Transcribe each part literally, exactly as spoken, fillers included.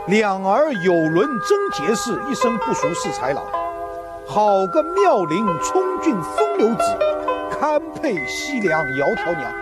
两儿有伦真杰士，一生不俗是豺狼。好个妙龄充俊风流子，堪配西凉窈窕娘。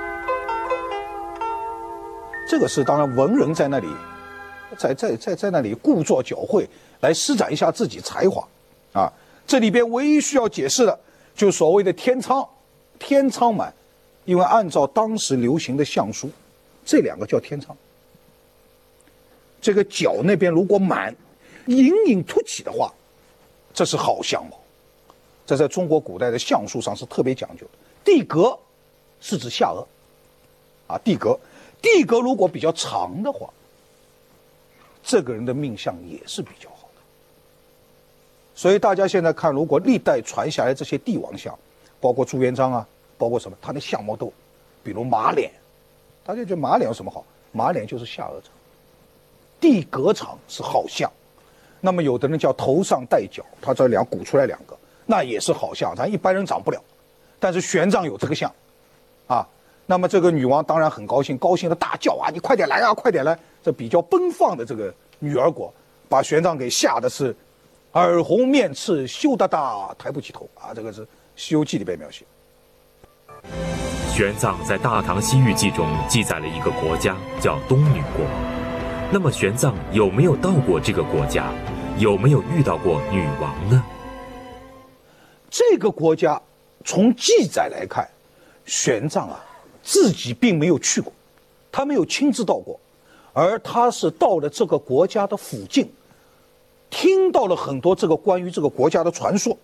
这个是当然文人在那里，在在在在那里故作矫慧，来施展一下自己才华，啊，这里边唯一需要解释的，就是所谓的天仓，天仓满，因为按照当时流行的相书，这两个叫天仓。这个角那边如果满，隐隐凸起的话，这是好相貌。这在中国古代的相术上是特别讲究的。地格是指下颚，啊，地格，地格如果比较长的话，这个人的命相也是比较好的。所以大家现在看，如果历代传下来这些帝王相，包括朱元璋啊，包括什么，他的相貌都，比如马脸，大家觉得马脸有什么好？马脸就是下颚长。地格长是好相，那么有的人叫头上带角，他这两鼓出来两个，那也是好相，咱一般人长不了。但是玄奘有这个相，啊，那么这个女王当然很高兴，高兴的大叫啊，你快点来啊，快点来！这比较奔放的这个女儿国，把玄奘给吓得是耳红面赤，羞答答，抬不起头啊！这个是《西游记》里边描写。 玄奘在《大唐西域记》中记载了一个国家，叫东女国。那么玄奘有没有到过这个国家？有没有遇到过女王呢？ 这个国家从记载来看，玄奘啊自己并没有去过，他没有亲自到过，而他是到了这个国家的附近，听到了很多这个关于这个国家的传说。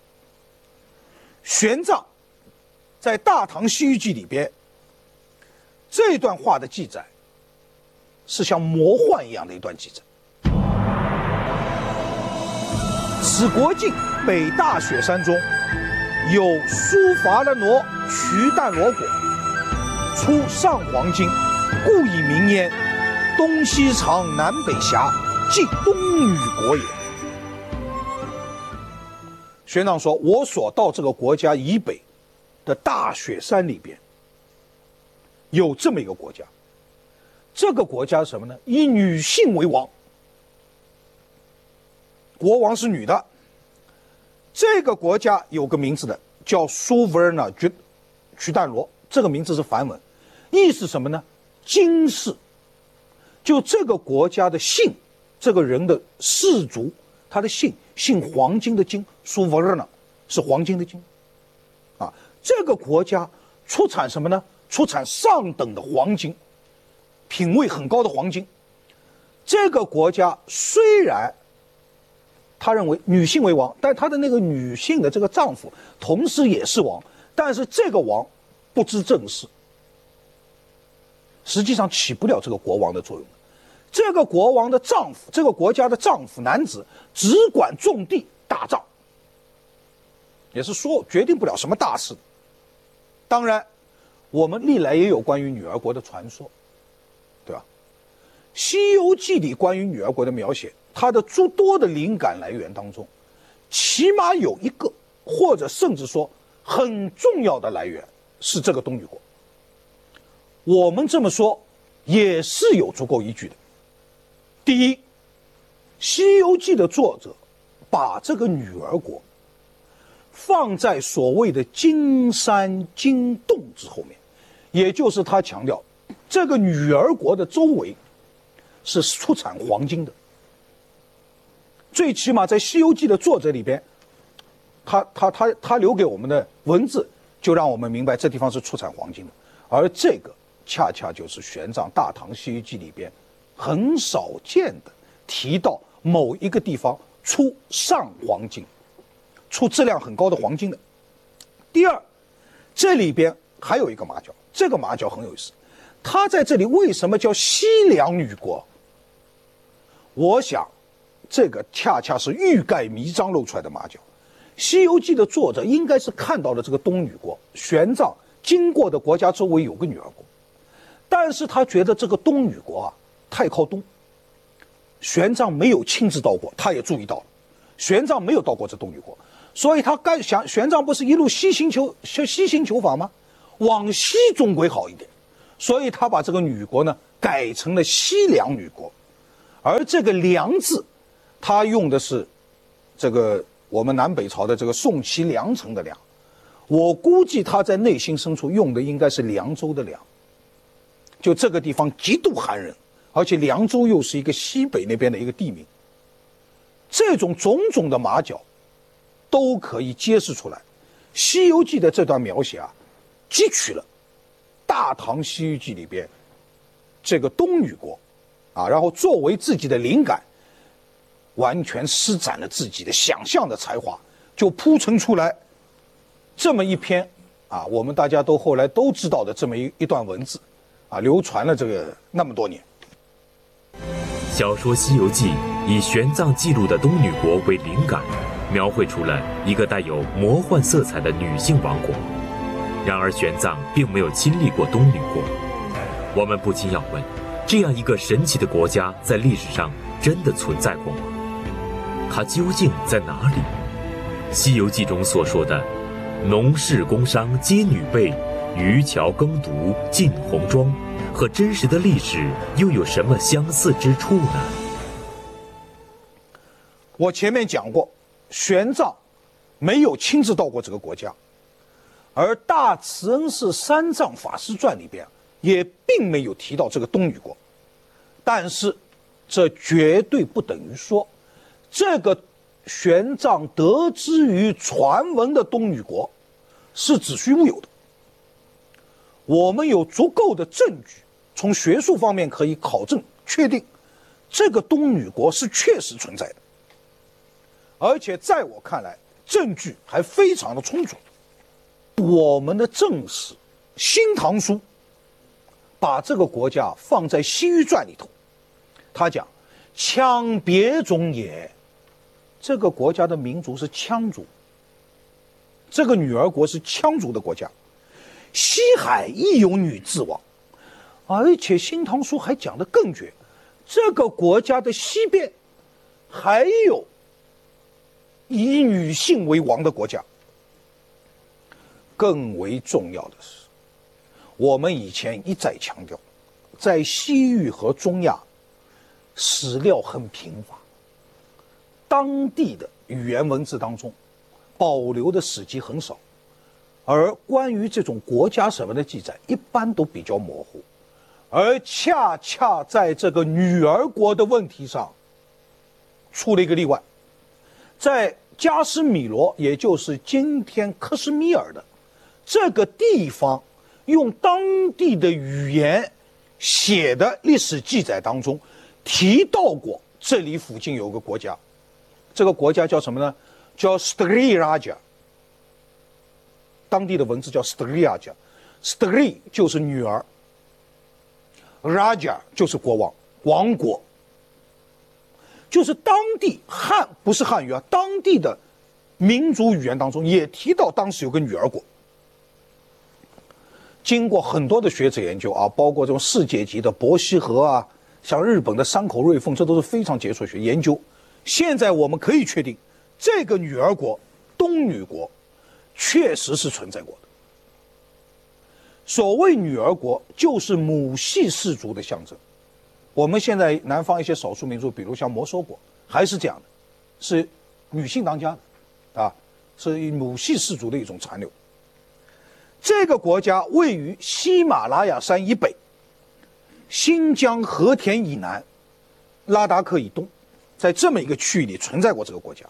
玄奘在《大唐西域记》里边这段话的记载，是像魔幻一样的一段记载。此国境北大雪山中，有苏伐勒罗瞿淡罗果，出上黄金，故以名焉。东西长，南北狭，即东女国也。玄奘说，我所到这个国家以北的大雪山里边，有这么一个国家。这个国家是什么呢？以女性为王，国王是女的。这个国家有个名字的，叫苏维尔纳瞿瞿淡罗，这个名字是梵文，意思什么呢？金氏，就这个国家的姓，这个人的氏族，他的姓姓黄金的金，苏维尔纳是黄金的金，啊，这个国家出产什么呢？出产上等的黄金。品位很高的黄金。这个国家虽然他认为女性为王，但他的那个女性的这个丈夫同时也是王，但是这个王不知政事，实际上起不了这个国王的作用。这个国王的丈夫，这个国家的丈夫男子只管种地打仗，也是说决定不了什么大事。当然我们历来也有关于女儿国的传说，对吧？《西游记》里关于女儿国的描写，它的诸多的灵感来源当中，起码有一个，或者甚至说很重要的来源是这个东女国。我们这么说也是有足够依据的。第一，《西游记》的作者把这个女儿国放在所谓的金山金洞之后面，也就是他强调这个女儿国的周围是出产黄金的。最起码在《西游记》的作者里边，他他他他留给我们的文字就让我们明白这地方是出产黄金的，而这个恰恰就是玄奘《大唐西游记》里边很少见的提到某一个地方出上黄金，出质量很高的黄金的。第二，这里边还有一个马脚，这个马脚很有意思，它在这里为什么叫西凉女国？我想这个恰恰是欲盖弥彰露出来的马脚。《西游记》的作者应该是看到了这个东女国，玄奘经过的国家周围有个女儿国，但是他觉得这个东女国啊太靠东，玄奘没有亲自到过，他也注意到了，玄奘没有到过这东女国，所以他该想，玄奘不是一路西行求西行求法吗？往西总归好一点，所以他把这个女国呢改成了西凉女国。 而这个梁字，他用的是这个我们南北朝的这个宋齐梁陈的梁，我估计他在内心深处用的应该是凉州的凉。就这个地方极度寒冷，而且凉州又是一个西北那边的一个地名，这种种种的马脚都可以揭示出来，《西游记》的这段描写啊，汲取了《大唐西域记》里边这个东女国啊，然后作为自己的灵感，完全施展了自己的想象的才华，就铺陈出来这么一篇啊，我们大家都后来都知道的这么一一段文字啊，流传了这个那么多年。 小说《西游记》以玄奘记录的东女国为灵感，描绘出了一个带有魔幻色彩的女性王国。然而玄奘并没有亲历过东女国，我们不禁要问，这样一个神奇的国家在历史上真的存在过吗？它究竟在哪里？《西游记》中所说的农事工商皆女辈，渔樵耕读尽红妆，和真实的历史又有什么相似之处呢？ 我前面讲过，玄奘没有亲自到过这个国家，而大慈恩寺三藏法师传里边也并没有提到这个东女国，但是这绝对不等于说这个玄奘得知于传闻的东女国是子虚乌有的。我们有足够的证据，从学术方面可以考证确定这个东女国是确实存在的，而且在我看来证据还非常的充足。我们的正史《新唐书》把这个国家放在《西域传》里头，他讲羌别种也，这个国家的民族是羌族，这个女儿国是羌族的国家。西海亦有女自王，而且《新唐书》还讲得更绝，这个国家的西边还有以女性为王的国家。更为重要的是，我们以前一再强调，在西域和中亚史料很贫乏，当地的语言文字当中保留的史籍很少，而关于这种国家什么的记载一般都比较模糊，而恰恰在这个女儿国的问题上出了一个例外。在加斯米罗，也就是今天克什米尔的这个地方，用当地的语言写的历史记载当中提到过这里附近有个国家，这个国家叫什么呢？叫 Stri Raja， 当地的文字叫 Stri Raja， Stri 就是女儿， Raja 就是国王，王国，就是当地汉不是汉语啊，当地的民族语言当中也提到当时有个女儿国。经过很多的学者研究啊，包括这种世界级的伯希和啊，像日本的山口瑞凤，这都是非常杰出的学研究。现在我们可以确定，这个女儿国东女国确实是存在过的。所谓女儿国，就是母系氏族的象征。我们现在南方一些少数民族，比如像摩梭国，还是这样的，是女性当家的，啊，是母系氏族的一种残留。这个国家位于喜马拉雅山以北，新疆和田以南，拉达克以东，在这么一个区域里存在过这个国家。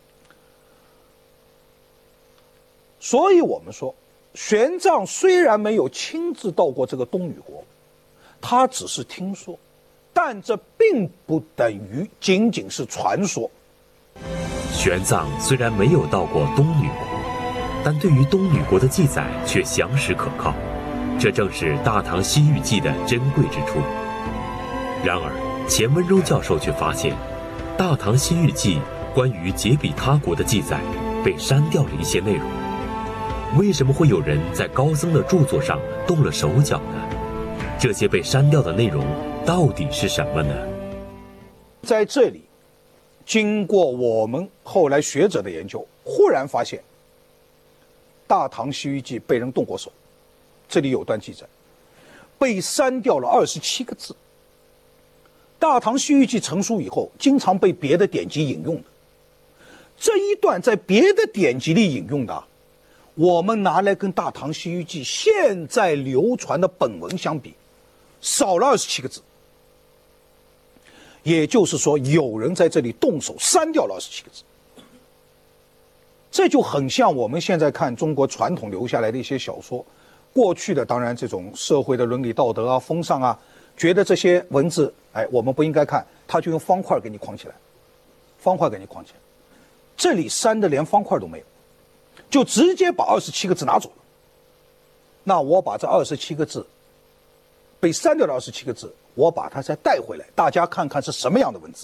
所以我们说，玄奘虽然没有亲自到过这个东女国，他只是听说，但这并不等于仅仅是传说。 玄奘虽然没有到过东女国，但对于东女国的记载却详实可靠，这正是《大唐西域记》的珍贵之处。然而，钱文忠教授却发现，《大唐西域记》关于杰比他国的记载被删掉了一些内容。为什么会有人在高僧的著作上动了手脚呢？这些被删掉的内容到底是什么呢？ 在这里，经过我们后来学者的研究，忽然发现《大唐西域记》被人动过手。这里有段记载，被删掉了二十七个字。 大唐西域记》成书以后，经常被别的典籍引用的。这一段在别的典籍里引用的，我们拿来跟《大唐西域记》现在流传的本文相比，少了二十七个字。也就是说，有人在这里动手删掉了二十七个字。这就很像我们现在看中国传统留下来的一些小说，过去的当然这种社会的伦理道德啊、风尚啊，觉得这些文字，哎，我们不应该看，他就用方块给你框起来，方块给你框起来。这里删的连方块都没有，就直接把二十七个字拿走了。那我把这二十七个字，被删掉的二十七个字，我把它再带回来，大家看看是什么样的文字。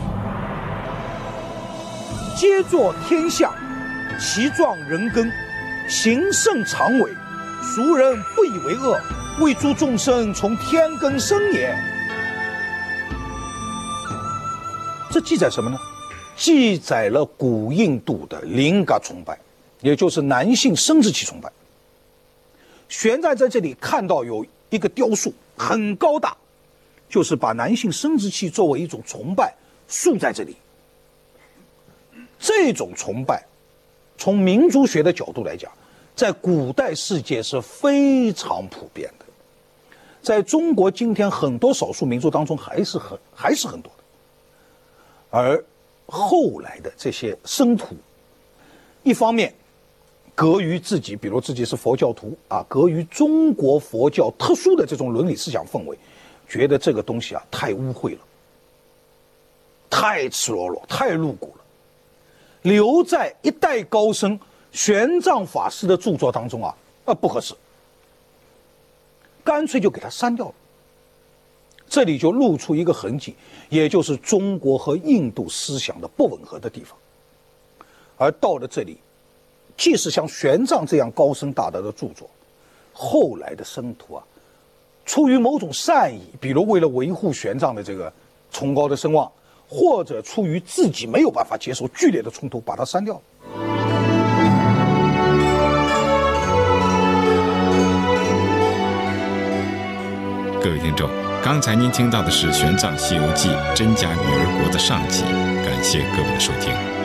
皆作天下，其状人耕，形胜常委，俗人不以为恶，为诸众生从天根生也。这记载什么呢？记载了古印度的灵嘎崇拜，也就是男性生殖器崇拜。玄奘在这里看到有一个雕塑很高大，就是把男性生殖器作为一种崇拜竖在这里。这种崇拜从民族学的角度来讲，在古代世界是非常普遍的，在中国今天很多少数民族当中还是很还是很多的。而后来的这些僧徒，一方面隔于自己，比如自己是佛教徒啊，隔于中国佛教特殊的这种伦理思想氛围，觉得这个东西啊太污秽了，太赤裸裸，太露骨了，留在一代高僧玄奘法师的著作当中啊，啊不合适，干脆就给它删掉了。这里就露出一个痕迹，也就是中国和印度思想的不吻合的地方。而到了这里，即使像玄奘这样高深大德的著作，后来的僧徒啊，出于某种善意，比如为了维护玄奘的这个崇高的声望，或者出于自己没有办法接受剧烈的冲突，把它删掉了。 各位听众，刚才您听到的是《玄奘西游记》真假女儿国的上集，感谢各位的收听。